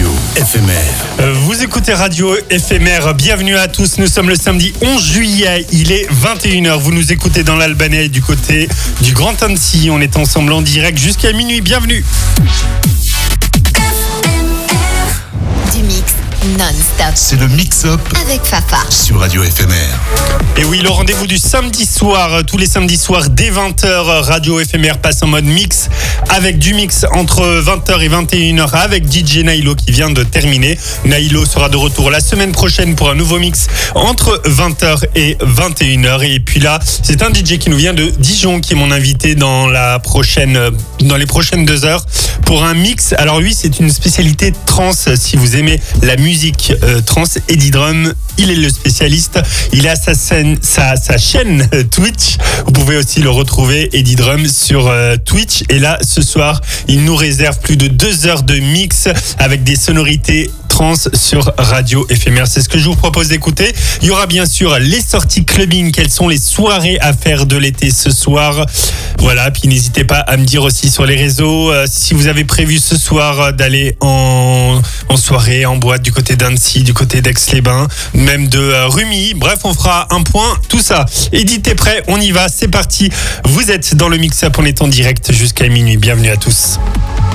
Radio Éphémère. Vous écoutez Radio Éphémère, bienvenue à tous, nous sommes le samedi 11 juillet, il est 21h, vous nous écoutez dans l'Albanais du côté du Grand Annecy, on est ensemble en direct jusqu'à minuit, bienvenue. Du mix non-stop C'est le mix-up avec Fafa sur Radio Éphémère. Et oui, le rendez-vous du samedi soir, tous les samedis soirs dès 20h, Radio Éphémère passe en mode mix avec du mix entre 20h et 21h avec DJ Nailo qui vient de terminer. Nailo sera de retour la semaine prochaine pour un nouveau mix entre 20h et 21h. Et puis là, c'est un DJ qui nous vient de Dijon qui est mon invité dans les prochaines 2 heures pour un mix. Alors lui, c'est une spécialité trance. Si vous aimez la musique trance, Eddie Drum, il est le spécialiste. Il a sa chaîne Twitch. Vous pouvez aussi le retrouver, Eddie Drum, sur Twitch. Et là, ce soir, il nous réserve plus de 2 heures de mix avec des sonorités trance sur Radio Éphémère. C'est ce que je vous propose d'écouter. Il y aura bien sûr les sorties clubbing. Quelles sont les soirées à faire de l'été ce soir? Voilà, puis n'hésitez pas à me dire aussi sur les réseaux si vous avez prévu ce soir d'aller en soirée, en boîte du côté d'Annecy, du côté d'Aix-les-Bains, même de Rumi. Bref, on fera un point, tout ça. Edith, t'es prêt? On y va, c'est parti. Vous êtes dans le mix-up, on est en direct jusqu'à minuit. Bienvenue à tous.